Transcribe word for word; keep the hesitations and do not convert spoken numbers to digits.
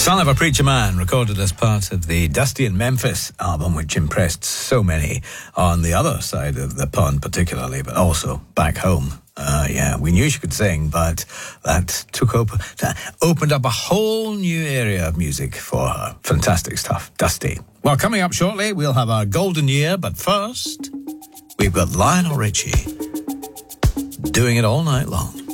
Son of a Preacher Man, recorded as part of the Dusty in Memphis album, which impressed so many on the other side of the pond particularly, but also back home. Uh, yeah, we knew she could sing, but that took open, that opened up a whole new area of music for her. Fantastic stuff. Dusty. Well, coming up shortly, we'll have our golden year, but first, we've got Lionel Richie doing it all night long.